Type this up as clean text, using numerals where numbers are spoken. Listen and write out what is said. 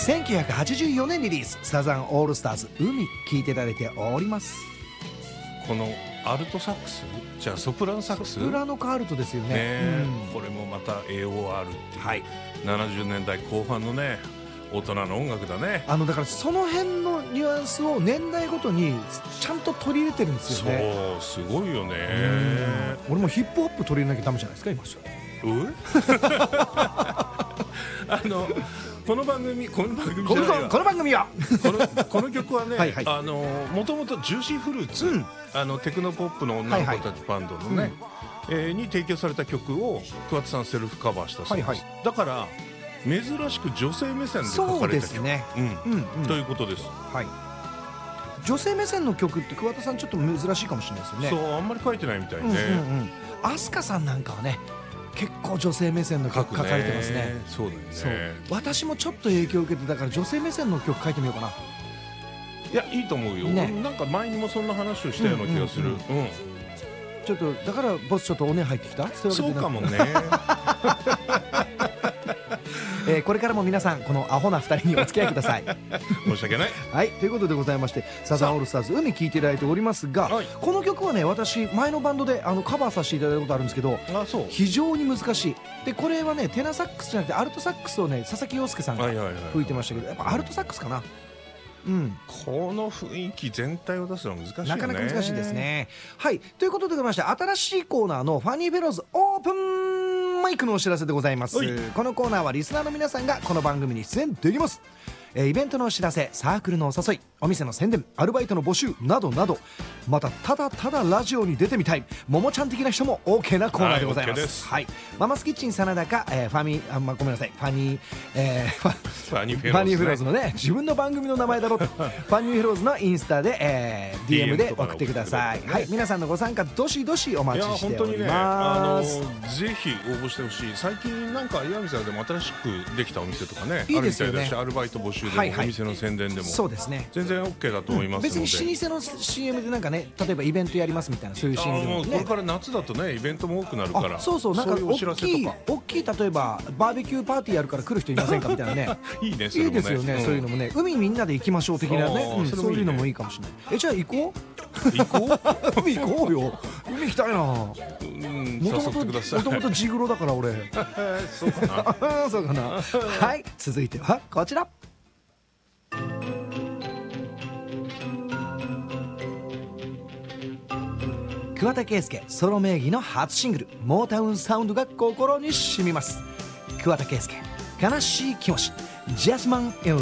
1984年リリース、サザンオールスターズ海、聴いていただいております。 このアルトサックス、じゃあソプラノサックス、 ソプラノカールトですよね。 これもまた AOR っていう、 はい、 70年代後半のね大人の音楽だね。 だからその辺のニュアンスを年代ごとにちゃんと取り入れてるんですよね。 そう、すごいよね。 俺もヒップホップ取り入れなきゃダメじゃないですか今。 この番組はこの曲はね、もともとジューシーフルーツ、テクノポップの女の子たちバンドのね、に提供された曲を桑田さんセルフカバーしたそうです。だから珍しく女性目線で書かれた曲ということです。 女性目線の曲って桑田さんちょっと珍しいかもしれないですよね。 そう、あんまり書いてないみたいね。 飛鳥さんなんかはね結構女性目線の曲書かれてますね。 そうだよね。 私もちょっと影響を受けて、だから女性目線の曲書いてみようかな。 いや、いいと思うよ。なんか前にもそんな話をしたような気がする。 ちょっとだからボスちょっとおね入ってきた。 そうかもね。 これからも皆さんこのアホな2人にお付き合いください。 申し訳ない。 はい、ということでございまして、サザンオールスターズ海聴いていただいておりますが、この曲はね私前のバンドでカバーさせていただいたことあるんですけど、非常に難しい。でこれはねテナーサックスじゃなくてアルトサックスをね佐々木陽介さんが吹いてましたけど、やっぱアルトサックスかな。 この雰囲気全体を出すのは難しいよね。 なかなか難しいですね。はい、ということでございまして、新しいコーナーのファニーフェローズオープンマイクのお知らせでございます。このコーナーはリスナーの皆さんがこの番組に出演できます。イベントのお知らせ、サークルのお誘い、お店の宣伝、アルバイトの募集などなど、またただただラジオに出てみたいももちゃん的な人も OK なコーナーでございます。はい、ママスキッチン真田か、ファニーファニーフェローズのね自分の番組の名前だろとファニーフェローズのインスタで、DM で送ってください。はい、皆さんのご参加どしどしお待ちしております。 ぜひ応募してほしい。最近なんか岩見さんでも新しくできたお店とかね、 いいですよね。 アルバイト募集でもお店の宣伝でもそうですね、 全然 OK だと思いますので、 別に老舗の CM でなんかね、例えばイベントやりますみたいな、そういう CM でもね、 これから夏だとねイベントも多くなるから、 そうそう、なんか大きい例えばバーベキューパーティーやるから来る人いませんかみたいなねいいね、 いいですよね、そういうのもね、海みんなで行きましょう的なね、そういうのもいいかもしれない。じゃあ行こう海行こうよ、海行きたいな。もともとジグロだから俺そうかなそうかな。はい、続いてはこちら。桑田佳祐ソロ名義の初シングル「モータウンサウンド」が心に染みます。桑田佳祐、悲しい気持ち、ジャスマン・イン・